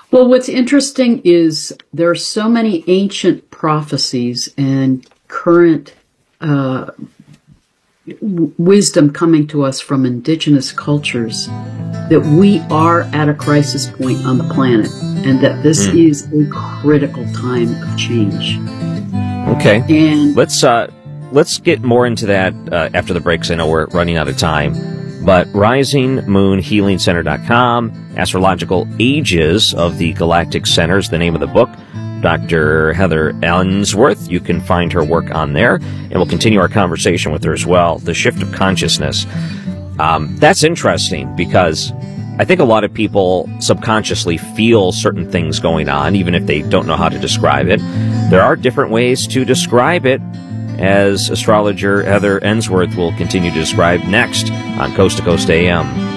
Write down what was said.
Well, what's interesting is there are so many ancient prophecies and current wisdom coming to us from indigenous cultures that we are at a crisis point on the planet and that this is a critical time of change. Okay. And let's get more into that after the break, because I know we're running out of time. But RisingMoonHealingCenter.com, Astrological Ages of the Galactic Centers, the name of the book. Dr. Heather Ainsworth, you can find her work on there, and we'll continue our conversation with her as well. The shift of consciousness. That's interesting, because I think a lot of people subconsciously feel certain things going on, even if they don't know how to describe it. There are different ways to describe it, as astrologer Heather Ainsworth will continue to describe next on Coast to Coast AM.